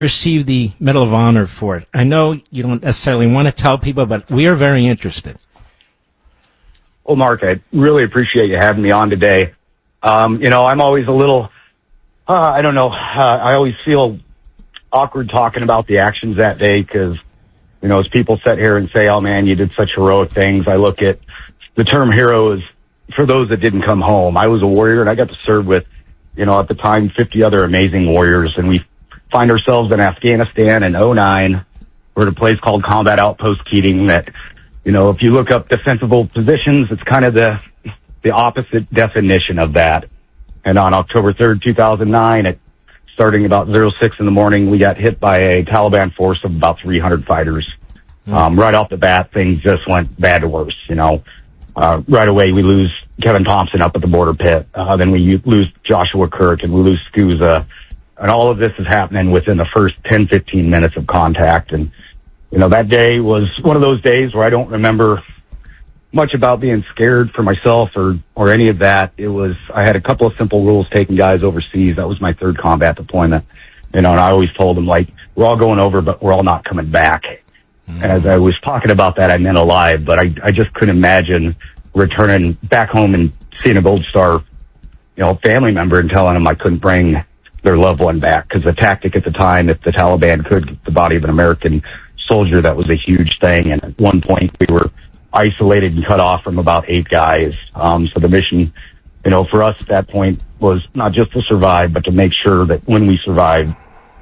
received the Medal of Honor for it. I know you don't necessarily want to tell people, but we are very interested. Well, Mark, I really appreciate you having me on today. I'm always a little, I always feel awkward talking about the actions that day because, as people sit here and say, oh man, you did such heroic things. I look at the term hero as for those that didn't come home. I was a warrior and I got to serve with, at the time, 50 other amazing warriors. And we find ourselves in Afghanistan in 2009. We're at a place called Combat Outpost Keating that, if you look up defensible positions, it's kind of the opposite definition of that. And on October 3rd, 2009, starting about 06 in the morning, we got hit by a Taliban force of about 300 fighters. Right off the bat, things just went bad to worse, Right away, we lose Kevin Thompson up at the border pit. Then we lose Joshua Kirk and we lose Scusa. And all of this is happening within the first 10, 15 minutes of contact. And, that day was one of those days where I don't remember much about being scared for myself or any of that. I had a couple of simple rules taking guys overseas. That was my third combat deployment. And I always told them, we're all going over, but we're all not coming back. And as I was talking about that, I meant alive, but I just couldn't imagine returning back home and seeing a Gold Star, family member and telling them I couldn't bring their loved one back. Because the tactic at the time, if the Taliban could get the body of an American soldier, that was a huge thing. And at one point, we were isolated and cut off from about 8 guys. So the mission, for us at that point was not just to survive, but to make sure that when we survived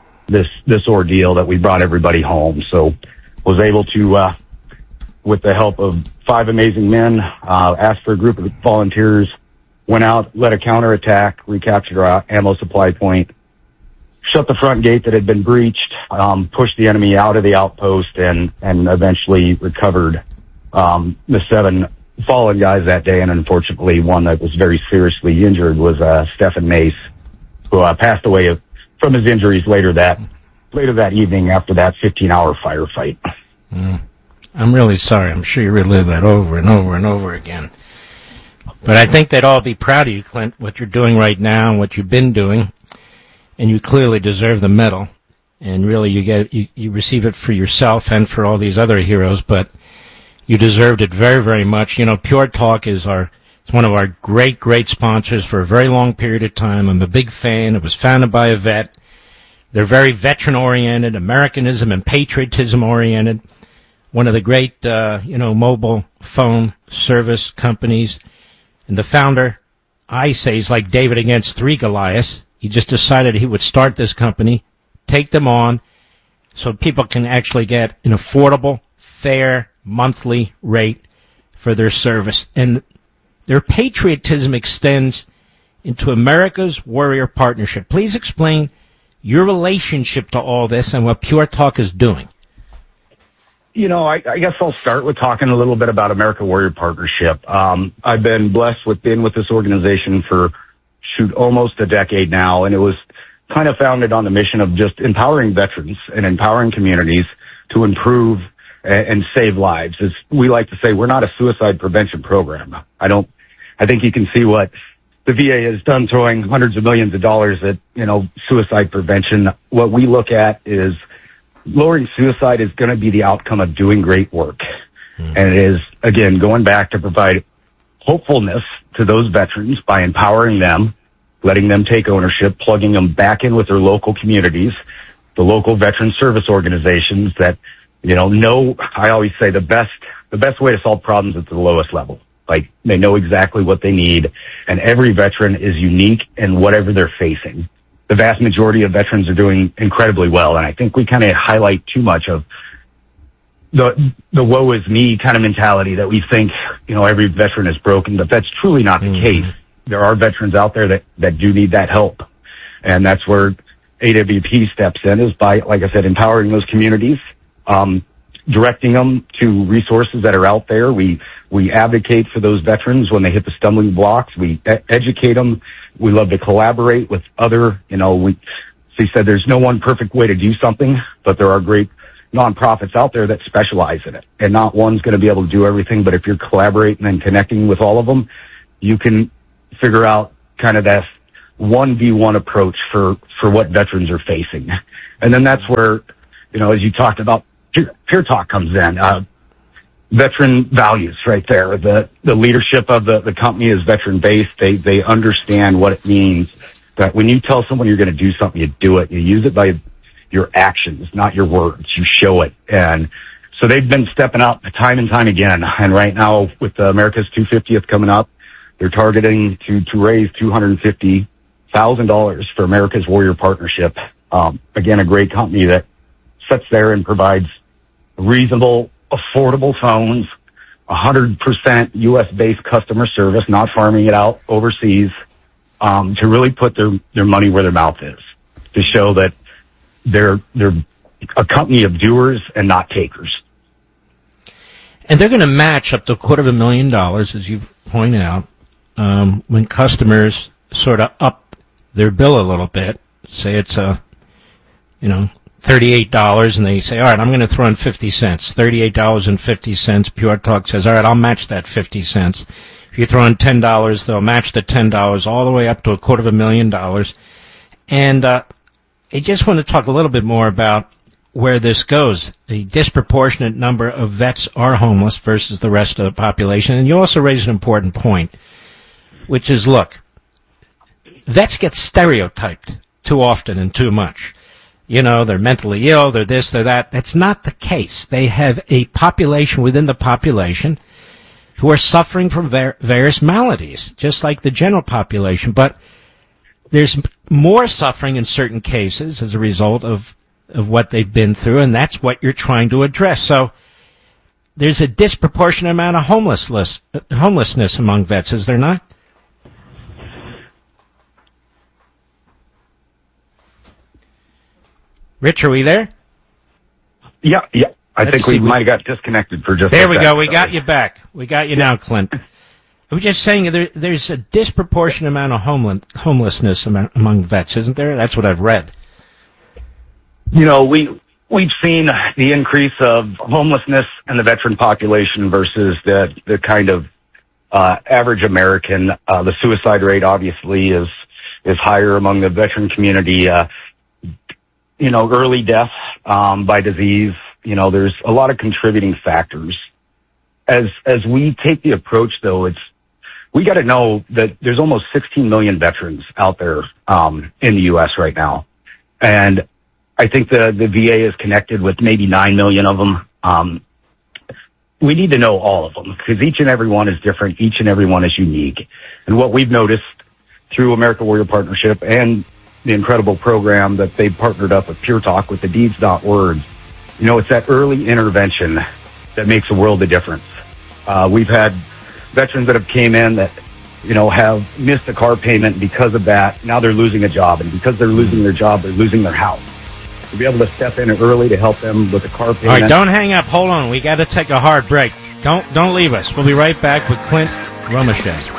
this ordeal, that we brought everybody home. So was able to, with the help of 5 amazing men, asked for a group of volunteers, went out, led a counterattack, recaptured our ammo supply point, shut the front gate that had been breached, pushed the enemy out of the outpost, and eventually recovered the 7 fallen guys that day. And unfortunately, one that was very seriously injured was Stephen Mace, who passed away from his injuries later that evening after that 15-hour firefight. I'm really sorry. I'm sure you relive that over and over and over again. But I think they'd all be proud of you, Clint, what you're doing right now and what you've been doing. And you clearly deserve the medal. And really, you receive it for yourself and for all these other heroes. But you deserved it very, very much. Pure Talk is one of our great, great sponsors for a very long period of time. I'm a big fan. It was founded by a vet. They're very veteran-oriented, Americanism and patriotism-oriented. One of the great, mobile phone service companies. And the founder, I say, is like David against 3 Goliaths. He just decided he would start this company, take them on, so people can actually get an affordable, fair, monthly rate for their service. And their patriotism extends into America's Warrior Partnership. Please explain your relationship to all this and what Pure Talk is doing. I guess I'll start with talking a little bit about America Warrior Partnership. I've been blessed with being with this organization for, almost a decade now, and it was kind of founded on the mission of just empowering veterans and empowering communities to improve and save lives. As we like to say, we're not a suicide prevention program. I think you can see what the VA has done, throwing hundreds of millions of dollars at, suicide prevention. What we look at is lowering suicide is going to be the outcome of doing great work. And it is, again, going back to provide hopefulness to those veterans by empowering them, letting them take ownership, plugging them back in with their local communities, the local veteran service organizations that, I always say the best way to solve problems is at the lowest level. They know exactly what they need, and every veteran is unique in whatever they're facing. The vast majority of veterans are doing incredibly well, and I think we kind of highlight too much of the woe is me kind of mentality that we think, every veteran is broken, but that's truly not the case. There are veterans out there that do need that help, and that's where AWP steps in, is by, like I said, empowering those communities, directing them to resources that are out there. We advocate for those veterans when they hit the stumbling blocks. We educate them. We love to collaborate with other, she said there's no one perfect way to do something, but there are great nonprofits out there that specialize in it. And not one's going to be able to do everything, but if you're collaborating and connecting with all of them, you can figure out kind of 1v1 approach for what veterans are facing. And then that's where, as you talked about, Peer Talk comes in. Veteran values right there. The leadership of the company is veteran based. They understand what it means that when you tell someone you're going to do something, you do it. You use it by your actions, not your words. You show it. And so they've been stepping up time and time again. And right now with America's 250th coming up, they're targeting to raise $250,000 for America's Warrior Partnership. Again, a great company that sits there and provides reasonable, affordable phones, 100% U.S.-based customer service, not farming it out overseas, to really put their money where their mouth is, to show that they're a company of doers and not takers. And they're going to match up to $250,000, as you point out, when customers sort of up their bill a little bit. Say it's $38, and they say, all right, I'm going to throw in 50 cents, $38.50. Pure Talk says, all right, I'll match that 50 cents. If you throw in $10, they'll match the $10 all the way up to $250,000. And I just want to talk a little bit more about where this goes. The disproportionate number of vets are homeless versus the rest of the population. And you also raise an important point, which is, look, vets get stereotyped too often and too much. They're mentally ill, they're this, they're that. That's not the case. They have a population within the population who are suffering from various maladies, just like the general population. But there's more suffering in certain cases as a result of what they've been through, and that's what you're trying to address. So there's a disproportionate amount of homelessness among vets, is there not? Rich, are we there? Yeah. I think we might have got disconnected for just a second. There we go. We got you back. We got you now, Clint. I was just saying there's a disproportionate amount of homelessness among vets, isn't there? That's what I've read. We've seen the increase of homelessness in the veteran population versus the kind of average American. The suicide rate obviously is higher among the veteran community. Early death by disease. There's a lot of contributing factors. As we take the approach, though, we got to know that there's almost 16 million veterans out there in the U.S. right now, and I think the VA is connected with maybe 9 million of them. We need to know all of them because each and every one is different. Each and every one is unique. And what we've noticed through America Warrior Partnership and the incredible program that they partnered up with Pure Talk with the Deeds Not Words, it's that early intervention that makes a world of difference. We've had veterans that have came in that, have missed a car payment because of that. Now they're losing a job, and because they're losing their job, they're losing their house. To be able to step in early to help them with the car payment. All right, don't hang up. Hold on. We got to take a hard break. Don't leave us. We'll be right back with Clint Romesha.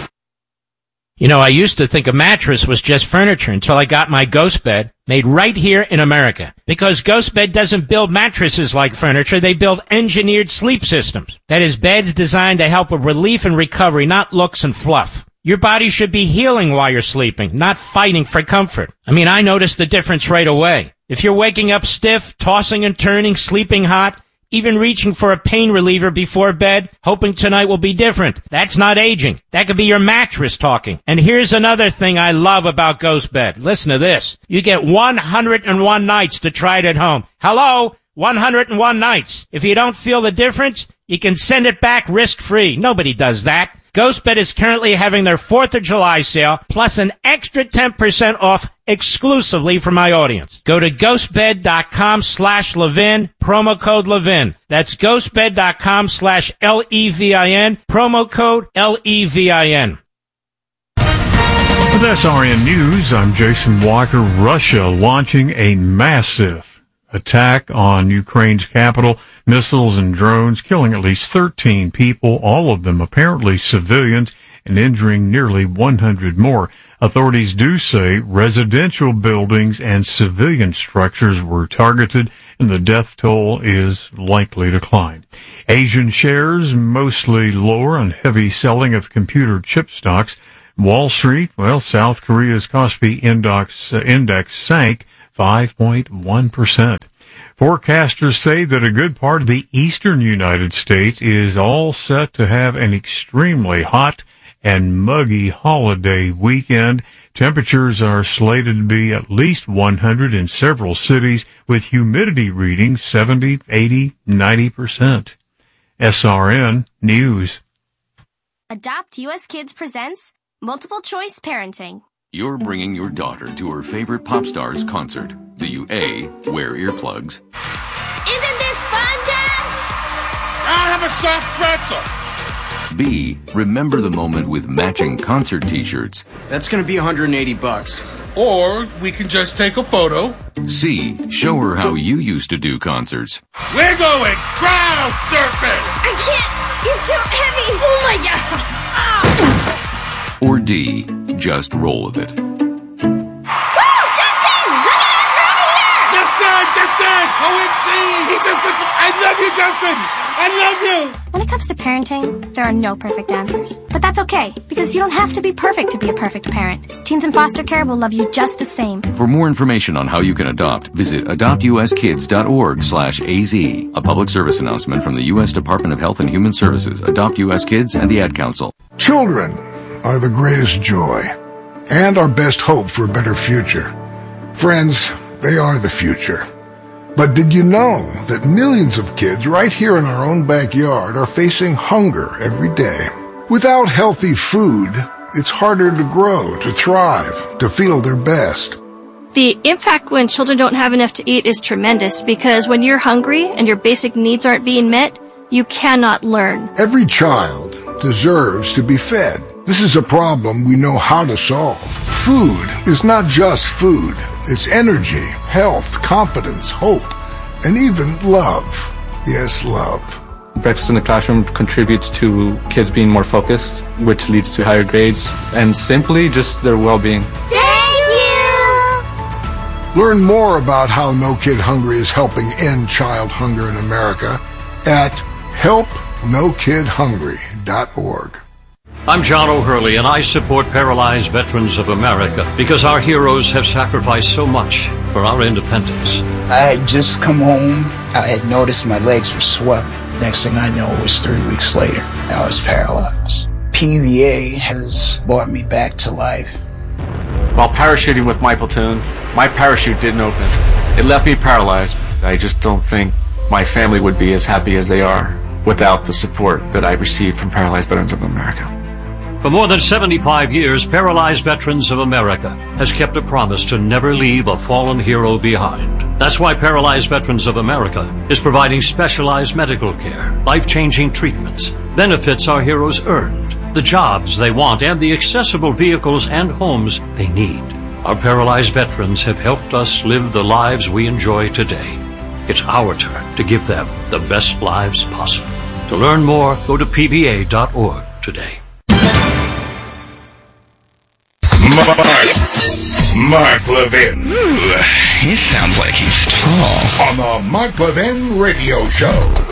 I used to think a mattress was just furniture until I got my Ghost Bed made right here in America. Because Ghost Bed doesn't build mattresses like furniture, they build engineered sleep systems. That is, beds designed to help with relief and recovery, not looks and fluff. Your body should be healing while you're sleeping, not fighting for comfort. I noticed the difference right away. If you're waking up stiff, tossing and turning, sleeping hot, even reaching for a pain reliever before bed, hoping tonight will be different. That's not aging. That could be your mattress talking. And here's another thing I love about Ghost Bed. Listen to this. You get 101 nights to try it at home. Hello? 101 nights. If you don't feel the difference, you can send it back risk-free. Nobody does that. GhostBed is currently having their 4th of July sale, plus an extra 10% off exclusively for my audience. Go to ghostbed.com/Levin, promo code Levin. That's ghostbed.com/LEVIN, promo code LEVIN. With SRN News, I'm Jason Walker. Russia launching a massive attack on Ukraine's capital, missiles and drones, killing at least 13 people, all of them apparently civilians, and injuring nearly 100 more. Authorities do say residential buildings and civilian structures were targeted, and the death toll is likely to climb. Asian shares mostly lower on heavy selling of computer chip stocks. Wall Street, well, South Korea's Kospi index sank 5.1%. Forecasters say that a good part of the eastern United States is all set to have an extremely hot and muggy holiday weekend. Temperatures are slated to be at least 100 in several cities, with humidity readings 70, 80, 90%. SRN News. Adopt US Kids presents Multiple Choice Parenting. You're bringing your daughter to her favorite pop star's concert. Do you A, wear earplugs? Isn't this fun, Dad? I'll have a soft pretzel. B, remember the moment with matching concert t-shirts? That's going to be $180. Or we can just take a photo. C, show her how you used to do concerts. We're going crowd surfing. I can't. It's too heavy. Oh, my God. Ah. Or D, just roll with it. Woo! Justin! Look at us! We're over here! Justin! OMG! I love you, Justin! I love you! When it comes to parenting, there are no perfect answers. But that's okay, because you don't have to be perfect to be a perfect parent. Teens in foster care will love you just the same. For more information on how you can adopt, visit adoptuskids.org/AZ. A public service announcement from the U.S. Department of Health and Human Services, Adopt U.S. Kids, and the Ad Council. Children are the greatest joy and our best hope for a better future. Friends, they are the future. But did you know that millions of kids right here in our own backyard are facing hunger every day? Without healthy food, it's harder to grow, to thrive, to feel their best. The impact when children don't have enough to eat is tremendous, because when you're hungry and your basic needs aren't being met, you cannot learn. Every child deserves to be fed. This is a problem we know how to solve. Food is not just food. It's energy, health, confidence, hope, and even love. Yes, love. Breakfast in the classroom contributes to kids being more focused, which leads to higher grades, and simply just their well-being. Thank you! Learn more about how No Kid Hungry is helping end child hunger in America at helpnokidhungry.org. I'm John O'Hurley, and I support Paralyzed Veterans of America because our heroes have sacrificed so much for our independence. I had just come home. I had noticed my legs were swelling. Next thing I know, it was 3 weeks later. I was paralyzed. PVA has brought me back to life. While parachuting with my platoon, my parachute didn't open. It left me paralyzed. I just don't think my family would be as happy as they are without the support that I received from Paralyzed Veterans of America. For more than 75 years, Paralyzed Veterans of America has kept a promise to never leave a fallen hero behind. That's why Paralyzed Veterans of America is providing specialized medical care, life-changing treatments, benefits our heroes earned, the jobs they want, and the accessible vehicles and homes they need. Our paralyzed veterans have helped us live the lives we enjoy today. It's our turn to give them the best lives possible. To learn more, go to pva.org today. Mark Levin. He sounds like he's tall. On the Mark Levin Radio Show.